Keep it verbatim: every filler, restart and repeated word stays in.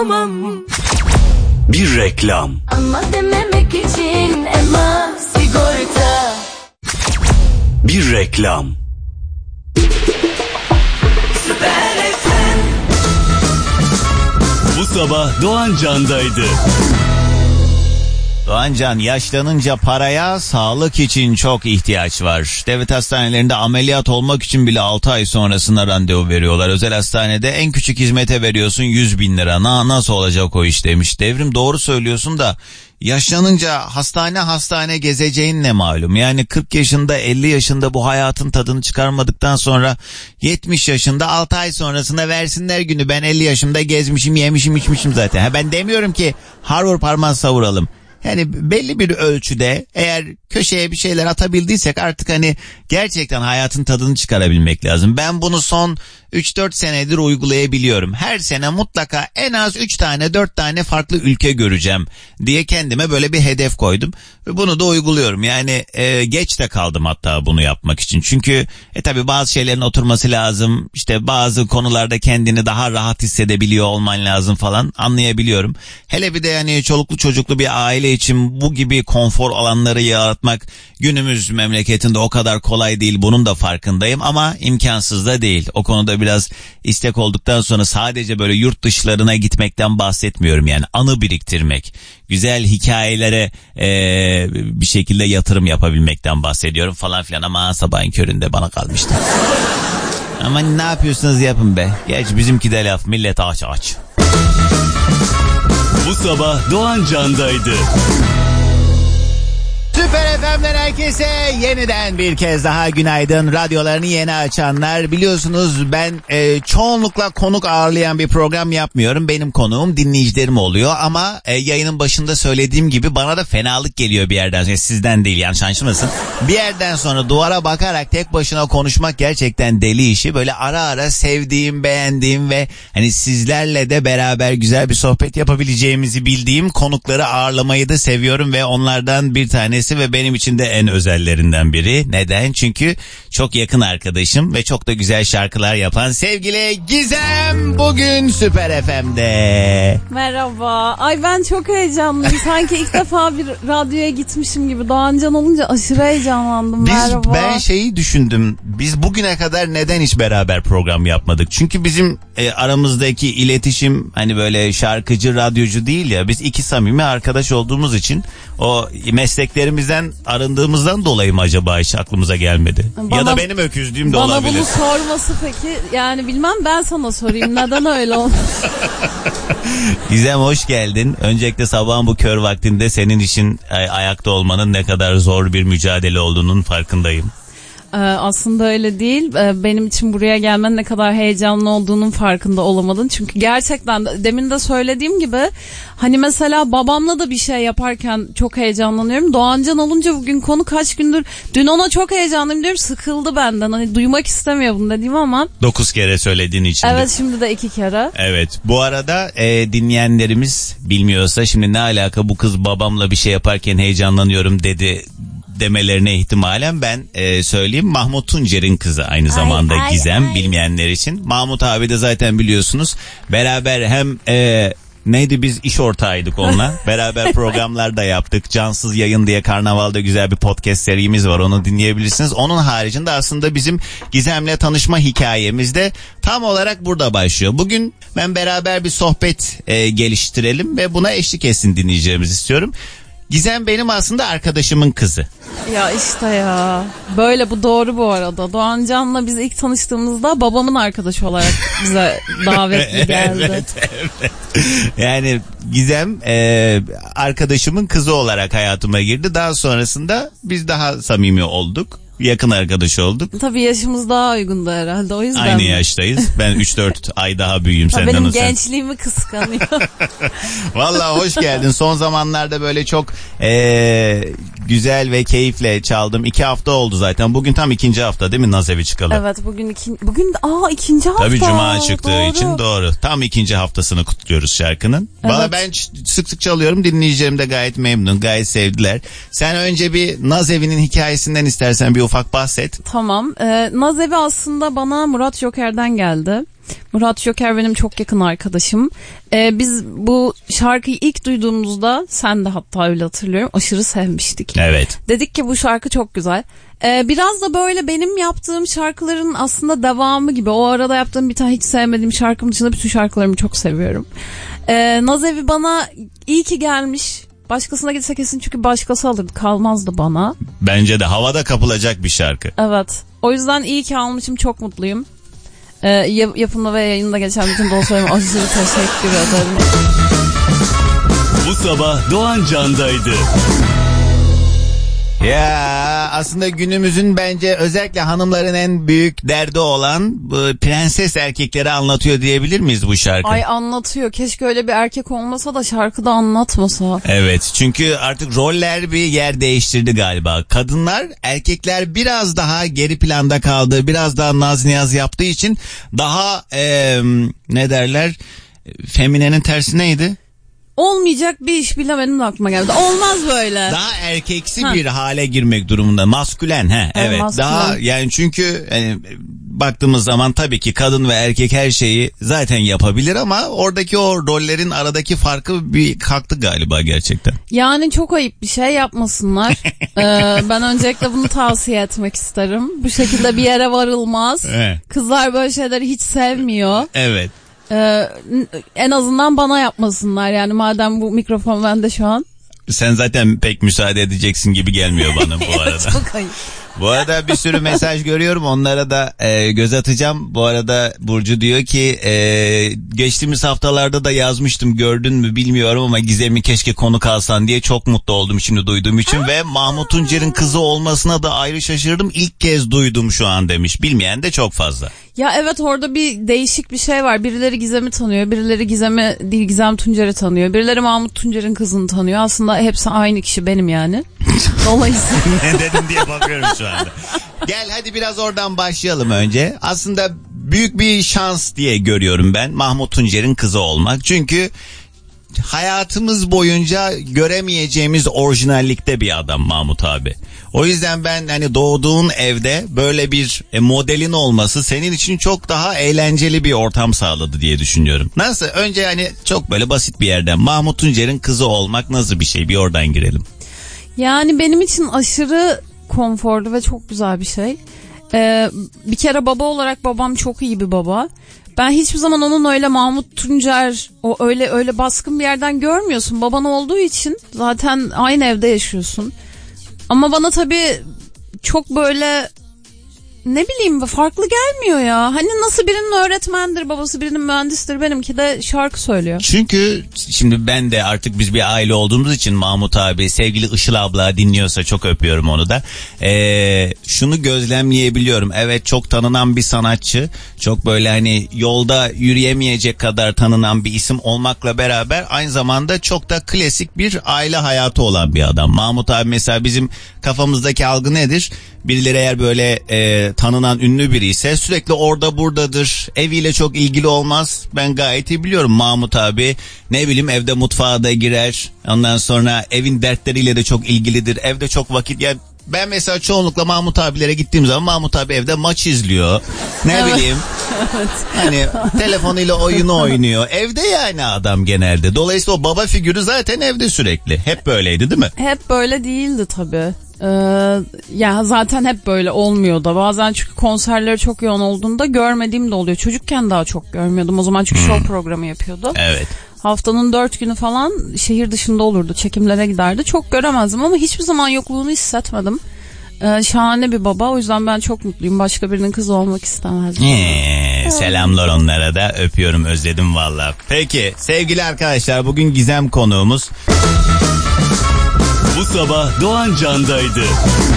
anlatamam. Bir reklam. Anla dememek için Ema Sigorta. Bir reklam. Süper F M. Bu sabah Doğan Can'daydı. Doğancan, yaşlanınca paraya sağlık için çok ihtiyaç var. Devlet hastanelerinde ameliyat olmak için bile altı ay sonrasında randevu veriyorlar. Özel hastanede en küçük hizmete veriyorsun yüz bin lira. Na, nasıl olacak o iş demiş. Devrim, doğru söylüyorsun da yaşlanınca hastane hastane gezeceğin ne malum. Yani kırk yaşında elli yaşında bu hayatın tadını çıkarmadıktan sonra yetmiş yaşında altı ay sonrasında versinler günü. Ben elli yaşımda gezmişim, yemişim, içmişim zaten. Ha, ben demiyorum ki har vur parmağı savuralım. Yani belli bir ölçüde eğer köşeye bir şeyler atabildiysek artık hani gerçekten hayatın tadını çıkarabilmek lazım. Ben bunu son üç dört senedir uygulayabiliyorum. Her sene mutlaka en az üç tane dört tane farklı ülke göreceğim diye kendime böyle bir hedef koydum. Ve bunu da uyguluyorum. Yani e, geç de kaldım hatta bunu yapmak için. Çünkü e tabii bazı şeylerin oturması lazım. İşte bazı konularda kendini daha rahat hissedebiliyor olman lazım falan, anlayabiliyorum. Hele bir de yani çoluklu çocuklu bir aile için bu gibi konfor alanları yaratmak günümüz memleketinde o kadar kolay değil. Bunun da farkındayım ama imkansız da değil. O konuda biraz istek olduktan sonra sadece böyle yurt dışlarına gitmekten bahsetmiyorum. Yani anı biriktirmek, güzel hikayelere ee, bir şekilde yatırım yapabilmekten bahsediyorum falan filan. Ama sabahın köründe bana kalmıştı. Ama ne yapıyorsunuz yapın be. Geç bizimki de laf, millet aç aç. Bu sabah Doğan Can'daydı. Süper F M'den herkese yeniden bir kez daha günaydın. Radyolarını yeni açanlar, biliyorsunuz ben e, çoğunlukla konuk ağırlayan bir program yapmıyorum. Benim konuğum dinleyicilerim oluyor ama e, yayının başında söylediğim gibi bana da fenalık geliyor bir yerden sonra. Sizden değil, yanlış anlaşılmasın. Bir yerden sonra duvara bakarak tek başına konuşmak gerçekten deli işi. Böyle ara ara sevdiğim, beğendiğim ve hani sizlerle de beraber güzel bir sohbet yapabileceğimizi bildiğim konukları ağırlamayı da seviyorum ve onlardan bir tanesi ve benim için de en özellerinden biri. Neden? Çünkü çok yakın arkadaşım ve çok da güzel şarkılar yapan sevgili Gizem bugün Süper F M'de. Merhaba. Ay ben çok heyecanlıyım. Sanki ilk defa bir radyoya gitmişim gibi. Doğancan olunca aşırı heyecanlandım. Biz, Merhaba. Ben şeyi düşündüm. Biz bugüne kadar neden hiç beraber program yapmadık? Çünkü bizim e, aramızdaki iletişim hani böyle şarkıcı, radyocu değil ya. Biz iki samimi arkadaş olduğumuz için o mesleklerimizden arındığımızdan dolayı mı acaba hiç aklımıza gelmedi? Bana, ya da benim öküzlüğüm de bana olabilir. Bana bunu sorması peki, yani bilmem, ben sana sorayım. Neden öyle oldu? Gizem hoş geldin. Öncelikle sabahın bu kör vaktinde senin için ay- ayakta olmanın ne kadar zor bir mücadele olduğunun farkındayım. Ee, aslında öyle değil. Ee, benim için buraya gelmenin ne kadar heyecanlı olduğunun farkında olamadın. Çünkü gerçekten demin de söylediğim gibi hani mesela babamla da bir şey yaparken çok heyecanlanıyorum. Doğancan olunca bugün konu kaç gündür, dün ona çok heyecanlıyım diyorum, sıkıldı benden. Hani duymak istemiyor bunu dediğim ama. Dokuz kere söylediğin için. Evet, şimdi de iki kere. Evet, bu arada e, dinleyenlerimiz bilmiyorsa şimdi ne alaka bu kız babamla bir şey yaparken heyecanlanıyorum dedi demelerine ihtimalen ben e, söyleyeyim. Mahmut Tuncer'in kızı aynı zamanda ay, Gizem ay. Bilmeyenler için. Mahmut abi de zaten biliyorsunuz beraber hem e, neydi, biz iş ortağıydık onunla. Beraber programlar da yaptık. Cansız Yayın diye Karnaval'da güzel bir podcast serimiz var. Onu dinleyebilirsiniz. Onun haricinde aslında bizim Gizem'le tanışma hikayemiz de tam olarak burada başlıyor. Bugün ben beraber bir sohbet e, geliştirelim ve buna eşlik etsin dinleyeceğimiz istiyorum. Gizem benim aslında arkadaşımın kızı. Ya işte ya. Böyle, bu doğru bu arada. Doğancan'la biz ilk tanıştığımızda babamın arkadaşı olarak bize davetli geldi. Evet, evet. Yani Gizem e, arkadaşımın kızı olarak hayatıma girdi. Daha sonrasında biz daha samimi olduk. Yakın arkadaş olduk. Tabii yaşımız daha uygundu herhalde, o yüzden. Aynı mi? yaştayız. Ben üç dört ay daha büyüğüm ha, senden. Benim sen. gençliğimi kıskanıyor. Vallahi hoş geldin. Son zamanlarda böyle çok ee, güzel ve keyifle çaldım. İki hafta oldu zaten. Bugün tam ikinci hafta değil mi Nazev'i çıkalı? Evet, bugün iki, bugün aa ikinci hafta. Tabii cuma çıktığı doğru. için doğru. Tam ikinci haftasını kutluyoruz şarkının. Evet. Valla ben sık sık çalıyorum. Dinleyicilerim de gayet memnun. Gayet sevdiler. Sen önce bir Nazev'in hikayesinden istersen bir ufak bahset. Tamam. Ee, Nazevi aslında bana Murat Joker'den geldi. Murat Joker benim çok yakın arkadaşım. Ee, biz bu şarkıyı ilk duyduğumuzda, sen de hatta öyle hatırlıyorum, aşırı sevmiştik. Evet. Dedik ki bu şarkı çok güzel. Ee, biraz da böyle benim yaptığım şarkıların aslında devamı gibi. O arada yaptığım bir tane hiç sevmediğim şarkım dışında bütün şarkılarımı çok seviyorum. Ee, Nazevi bana iyi ki gelmiş. Başkasına gitse kesin çünkü başkası alırdı, kalmazdı bana. Bence de havada kapılacak bir şarkı. Evet. O yüzden iyi ki almışım, çok mutluyum. Ee, yapımda ve yayında geçen bütün dostlarıma aşırı teşekkür ederim. Bu sabah Doğan Can'daydı. Ya aslında günümüzün bence özellikle hanımların en büyük derdi olan bu prenses erkekleri anlatıyor diyebilir miyiz bu şarkı? Ay anlatıyor. Keşke öyle bir erkek olmasa da şarkıda anlatmasa. Evet, çünkü artık roller bir yer değiştirdi galiba. Kadınlar, erkekler biraz daha geri planda kaldı. Biraz daha naz niyaz yaptığı için daha ee, ne derler, feminenin tersi neydi? Olmayacak bir iş bile benim de aklıma geldi. Olmaz böyle. Daha erkeksi Ha. bir hale girmek durumunda. Maskülen he. Evet, Evet. maskülen. Daha yani çünkü yani, baktığımız zaman tabii ki kadın ve erkek her şeyi zaten yapabilir ama oradaki o rollerin aradaki farkı bir kalktı galiba gerçekten. Yani çok ayıp bir şey yapmasınlar. ee, ben öncelikle bunu tavsiye etmek isterim. Bu şekilde bir yere varılmaz. Evet. Kızlar böyle şeyleri hiç sevmiyor. Evet. Ee, en azından bana yapmasınlar yani, madem bu mikrofon bende şu an. Sen zaten pek müsaade edeceksin gibi gelmiyor bana bu arada. Çok ayıp. Bu arada bir sürü mesaj görüyorum, onlara da e, göz atacağım. Bu arada Burcu diyor ki e, geçtiğimiz haftalarda da yazmıştım, gördün mü bilmiyorum ama Gizem'i keşke konuk alsan diye, çok mutlu oldum şimdi duyduğum için. Ve Mahmut Tuncer'in kızı olmasına da ayrı şaşırdım, ilk kez duydum şu an demiş. Bilmeyen de çok fazla. Ya evet, orada bir değişik bir şey var. Birileri Gizem'i tanıyor, birileri Gizem'i değil Gizem Tuncer'i tanıyor, birileri Mahmut Tuncer'in kızını tanıyor. Aslında hepsi aynı kişi, benim yani. Dolayısıyla. Ne dedim diye bakıyorum şu anda. Gel hadi biraz oradan başlayalım önce. Aslında büyük bir şans diye görüyorum ben Mahmut Tuncer'in kızı olmak. Çünkü hayatımız boyunca göremeyeceğimiz orijinallikte bir adam Mahmut abi. O yüzden ben hani doğduğun evde böyle bir modelin olması senin için çok daha eğlenceli bir ortam sağladı diye düşünüyorum. Nasıl? Önce hani çok böyle basit bir yerden Mahmut Tuncer'in kızı olmak nasıl bir şey? Bir oradan girelim. Yani benim için aşırı konforlu ve çok güzel bir şey. Ee, bir kere baba olarak babam çok iyi bir baba. Ben hiçbir zaman onun öyle Mahmut Tuncer, o öyle öyle baskın bir yerden görmüyorsun. Baban olduğu için zaten aynı evde yaşıyorsun. Ama bana tabii çok böyle, ne bileyim, farklı gelmiyor ya. Hani nasıl birinin öğretmendir, babası birinin mühendistir, benimki de şarkı söylüyor. Çünkü şimdi ben de artık biz bir aile olduğumuz için Mahmut abi, sevgili Işıl abla dinliyorsa çok öpüyorum onu da. Ee, şunu gözlemleyebiliyorum. Evet, çok tanınan bir sanatçı. Çok böyle hani yolda yürüyemeyecek kadar tanınan bir isim olmakla beraber aynı zamanda çok da klasik bir aile hayatı olan bir adam. Mahmut abi mesela bizim kafamızdaki algı nedir? Birileri eğer böyle e, tanınan ünlü biri ise sürekli orada buradadır. Eviyle çok ilgili olmaz. Ben gayet iyi biliyorum Mahmut abi. Ne bileyim, evde mutfağa da girer. Ondan sonra evin dertleriyle de çok ilgilidir. Evde çok vakit... Yani ben mesela çoğunlukla Mahmut abilere gittiğim zaman Mahmut abi evde maç izliyor. Ne Evet. bileyim. Evet. Hani telefonuyla oyunu oynuyor. Evde yani adam genelde. Dolayısıyla o baba figürü zaten evde sürekli. Hep böyleydi değil mi? Hep böyle değildi tabii. Ee, ya zaten hep böyle olmuyor da. Bazen çünkü konserleri çok yoğun olduğunda görmediğim de oluyor. Çocukken daha çok görmüyordum. O zaman çünkü Hmm. show programı yapıyordu. Evet. Haftanın dört günü falan şehir dışında olurdu. Çekimlere giderdi. Çok göremezdim ama hiçbir zaman yokluğunu hissetmedim. Ee, şahane bir baba. O yüzden ben çok mutluyum. Başka birinin kızı olmak istemezdim. Ee, selamlar onlara da, öpüyorum, özledim valla. Peki sevgili arkadaşlar, bugün Gizem konuğumuz. Bu sabah Doğan Can'daydı.